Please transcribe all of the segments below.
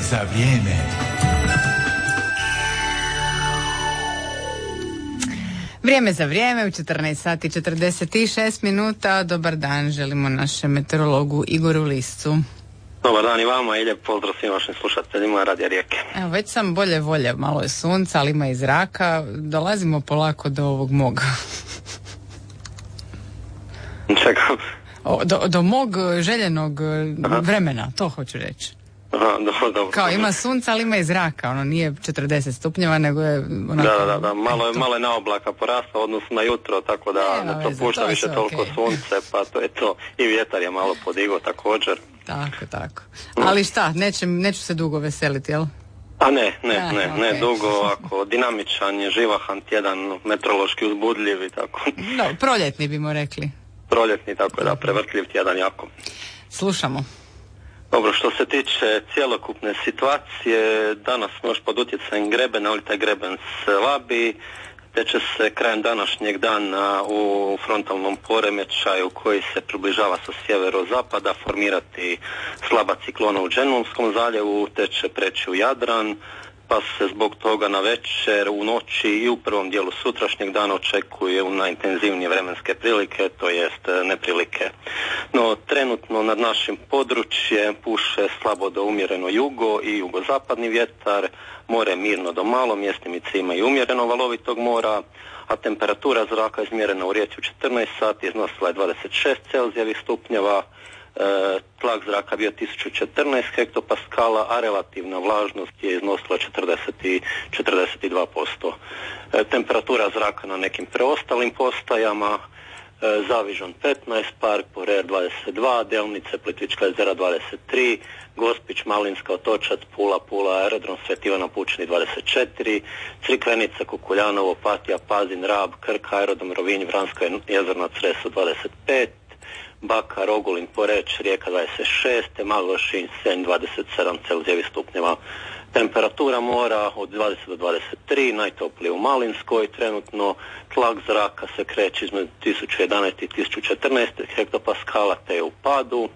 za vrijeme. Vrijeme za vrijeme u 14 sati 46 minuta. Dobar dan, želimo našem meteorologu Igoru Liscu. Dobar dan i vama i lijep pozdrav svim vašim slušateljima Radija Rijeke. Evo, već sam bolje volje, malo je sunca, ali ima i zraka. Dolazimo polako do ovog mog. Čekam. Do mog željenog vremena, to hoću reći. Aha, dobro. Kao ima sunca, ali ima i zraka, ono nije 40 stupnjeva, nego je onako... Da, malo je na oblaka porasta odnosno na jutro, tako da ne to pušta više toliko sunce, pa to je to. I vjetar je malo podigao također. Tako. Ali šta, neću se dugo veseliti, jel? A ne dugo, ovako, dinamičan je, živahan tjedan, meteorološki uzbudljiv i tako. No, proljetni bimo rekli. Proljetni, tako da, prevrtljiv tjedan jako. Slušamo. Dobro, što se tiče cjelokupne situacije, danas smo još pod utjecajem grebena, ali taj greben slabi, te će se krajem današnjeg dana u frontalnom poremećaju koji se približava sa sjeverozapada formirati slaba ciklona u Dženovskom zaljevu, te će preći u Jadran, pa se zbog toga na večer, u noći i u prvom dijelu sutrašnjeg dana očekuje najintenzivnije vremenske prilike, to jest neprilike. No, trenutno nad našim područjem puše slabo do umjereno jugo i jugozapadni vjetar, more mirno do malo, mjestimice ima i umjereno valovitog mora, a temperatura zraka izmjerena u Rijeci u 14 sati iznosila je 26 Celzijevih stupnjeva, tlak zraka bio 1014 hektopaskala, a relativna vlažnost je iznosila 42%. Temperatura zraka na nekim preostalim postajama: Zavižon 15, Park Porer 22, Delnice, Plitvička jezera 23, Gospić, Malinska, Otočac, Pula, Aerodrom Sveti Ivan Pučini 24, Crikvenica, Kukuljanovo, Opatija, Pazin, Rab, Krk, Aerodrom Rovinj, Vransko jezero na Cresu 25, Bakar, Ogulin, Poreč, Rijeka 26, te Mali Lošinj, Senj 27 Celzijevih stupnjeva. Temperatura mora od 20 do 23, najtoplije u Malinskoj, trenutno tlak zraka se kreće između 1011 i 1014 hektopaskala, te je u padu,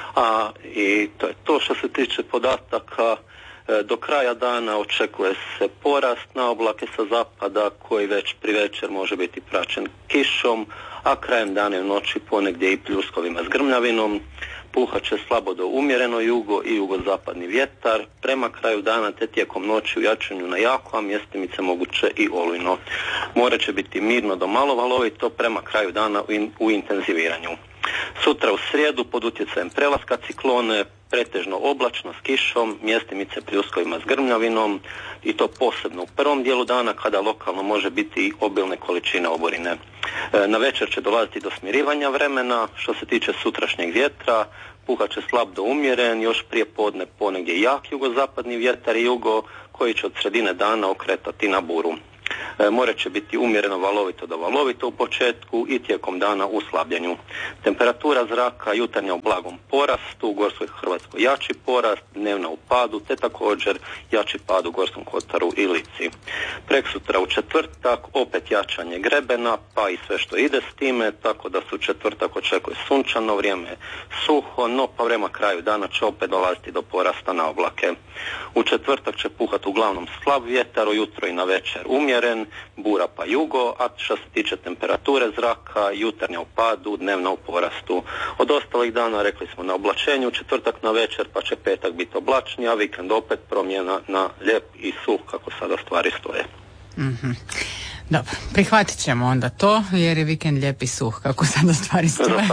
i to je to što se tiče podataka. Do kraja dana očekuje se porast na oblake sa zapada koji već pri večer može biti praćen kišom, a krajem dana i u noći ponegdje i pljuskovima s grmljavinom. Puhat će slabo do umjereno jugo i jugozapadni vjetar. Prema kraju dana te tijekom noći u jačanju na jako, a mjestimice moguće i olujno. More će biti mirno do malo valovito, prema kraju dana u intenziviranju. Sutra u srijedu pod utjecajem prelaska ciklone pretežno oblačno s kišom, mjestimice pljuskovima s grmljavinom, i to posebno u prvom dijelu dana kada lokalno može biti i obilne količine oborine. Na večer će dolaziti do smirivanja vremena. Što se tiče sutrašnjeg vjetra, puhat će slab do umjeren, još prije podne ponegdje jak jugozapadni vjetar i jugo koji će od sredine dana okretati na buru. More će biti umjereno valovito do valovito u početku i tijekom dana u slabljenju. Temperatura zraka jutarnja u blagom porastu, u Gorskoj Hrvatskoj jači porast, dnevna u padu, te također jači pad u Gorskom Kotaru i Lici. Preksutra u četvrtak opet jačanje grebena, pa i sve što ide s time, tako da se u četvrtak očekuje sunčano vrijeme, suho, no pa vrema kraju dana će opet dolaziti do porasta na oblake. U četvrtak će puhati uglavnom slab vjetar, ujutro i na večer umjeren, bura pa jugo, a što se tiče temperature zraka, jutarnja u padu, dnevna u porastu. Od ostalih dana rekli smo na oblačenju, četvrtak na večer, pa će petak biti oblačniji, a vikend opet promjena na lijep i suh kako sada stvari stoje. Mm-hmm. Dobro, prihvatit ćemo onda to, jer je vikend lijep i suh kako sada stvari stoje.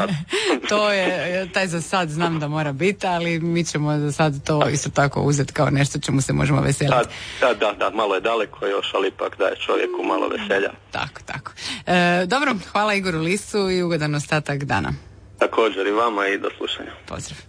To je, taj za sad znam da mora biti, ali mi ćemo za sad to isto tako uzeti kao nešto čemu se možemo veseliti. Da, malo je daleko još, ali ipak daje čovjeku malo veselja. Tako. Dobro, hvala Igoru Liscu i ugodan ostatak dana. Također i vama i do slušanja. Pozdrav.